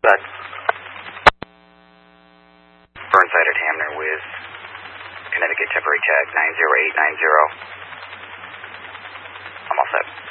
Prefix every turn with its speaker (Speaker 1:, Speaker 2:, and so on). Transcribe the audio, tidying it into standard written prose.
Speaker 1: set. Burnside at Hamner with Connecticut temporary tag 90890. I'm all set.